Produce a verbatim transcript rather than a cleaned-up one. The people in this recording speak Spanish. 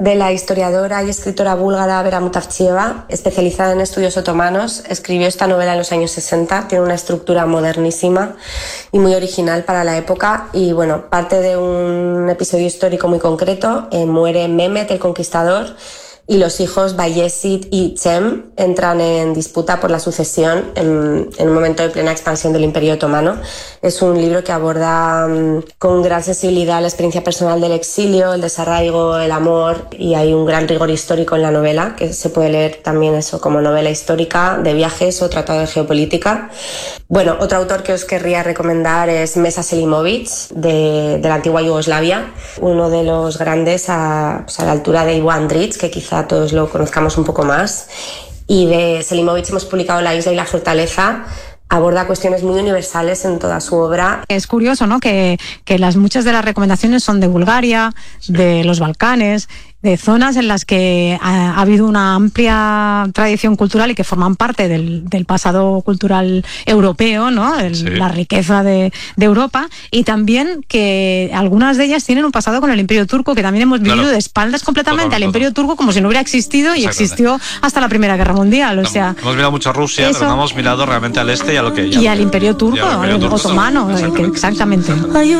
de la historiadora y escritora búlgara Vera Mutavchieva, especializada en estudios otomanos. Escribió esta novela en los años sesenta, tiene una estructura modernísima y muy original para la época y bueno, parte de un episodio histórico muy concreto. Eh, muere Mehmet el Conquistador y los hijos Bayezid y Cem entran en disputa por la sucesión en, en un momento de plena expansión del Imperio Otomano. Es un libro que aborda um, con gran sensibilidad la experiencia personal del exilio, el desarraigo, el amor, y hay un gran rigor histórico en la novela, que se puede leer también eso como novela histórica de viajes o tratado de geopolítica. Bueno, otro autor que os querría recomendar es Mesa Selimovic, de, de la antigua Yugoslavia, uno de los grandes a, pues a la altura de Ivo Andrić, que quizá todos lo conozcamos un poco más. Y de Selimovic hemos publicado La isla y la fortaleza. Aborda cuestiones muy universales en toda su obra. Es curioso, ¿no?, que, que las, muchas de las recomendaciones son de Bulgaria, sí, de los Balcanes, de zonas en las que ha, ha habido una amplia tradición cultural y que forman parte del, del pasado cultural europeo, ¿no? El, sí. La riqueza de, de Europa, y también que algunas de ellas tienen un pasado con el Imperio Turco, que también hemos vivido claro. de espaldas completamente total, al Imperio total. Turco, como si no hubiera existido y existió hasta la Primera Guerra Mundial. O sea, hemos mirado mucho a Rusia, eso, pero no hemos mirado realmente al este y a lo que... Y, y al Imperio Turco, al Imperio Turco otomano, exactamente. exactamente.